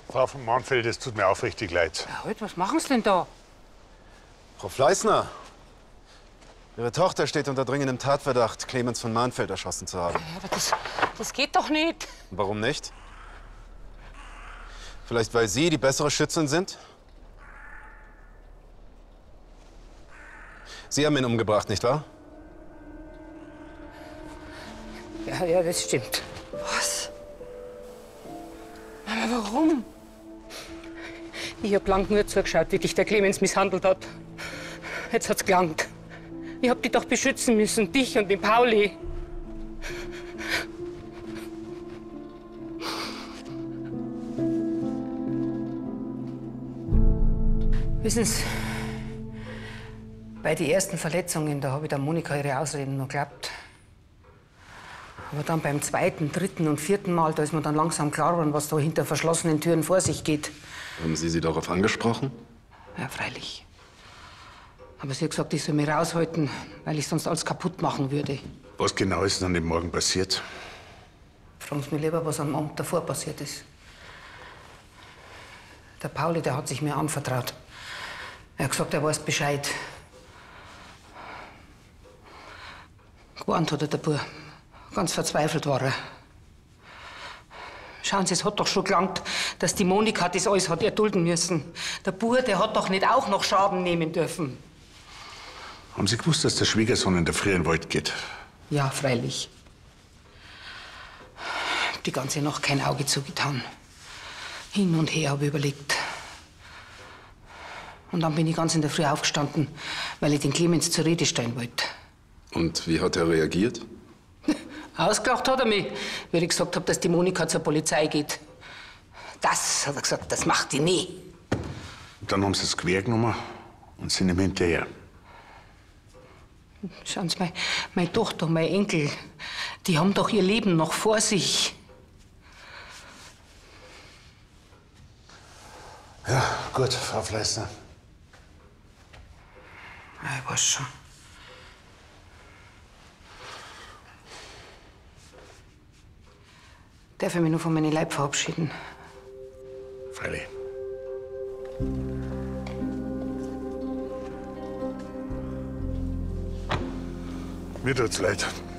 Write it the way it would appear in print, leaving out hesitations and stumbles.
Frau von Mahnfeld, es tut mir aufrichtig leid. Ja, halt, was machen Sie denn da? Frau Fleißner, Ihre Tochter steht unter dringendem Tatverdacht, Clemens von Mahnfeld erschossen zu haben. Ja, aber das geht doch nicht. Warum nicht? Vielleicht, weil Sie die bessere Schützin sind? Sie haben ihn umgebracht, nicht wahr? Ja, das stimmt. Was? Aber warum? Ich hab lang nur zugeschaut, wie dich der Clemens misshandelt hat. Jetzt hat's gelangt. Ich hab dich doch beschützen müssen, dich und den Pauli. Wissen Sie, bei den ersten Verletzungen, da habe ich der Monika ihre Ausreden noch geglaubt. Aber dann beim zweiten, dritten und vierten Mal, da ist mir dann langsam klar geworden, was da hinter verschlossenen Türen vor sich geht. Haben Sie sie darauf angesprochen? Ja, freilich. Aber sie hat gesagt, ich soll mich raushalten, weil ich sonst alles kaputt machen würde. Was genau ist denn an dem Morgen passiert? Fragen Sie mich lieber, was am Abend davor passiert ist. Der Pauli, der hat sich mir anvertraut. Er hat gesagt, er weiß Bescheid. Gewarnt hat er der Bub. Ganz verzweifelt war er. Schauen Sie, es hat doch schon gelangt, dass die Monika das alles hat erdulden müssen. Der Bub, der hat doch nicht auch noch Schaden nehmen dürfen. Haben Sie gewusst, dass der Schwiegersohn in der Früh in den Wald geht? Ja, freilich. Die ganze Nacht kein Auge zugetan. Hin und her habe ich überlegt. Und dann bin ich ganz in der Früh aufgestanden, weil ich den Clemens zur Rede stellen wollte. Und wie hat er reagiert? Ausgelacht hat er mich, wie ich gesagt habe, dass die Monika zur Polizei geht. Das, hat er gesagt, das macht die nie. Und dann haben Sie es quer genommen und sind ihm hinterher. Schauen Sie, meine Tochter, mein Enkel, die haben doch ihr Leben noch vor sich. Ja, gut, Frau Fleißner. Ja, ich weiß schon. Darf ich mich nur von meinem Leib verabschieden? Freilich. Mir tut's leid.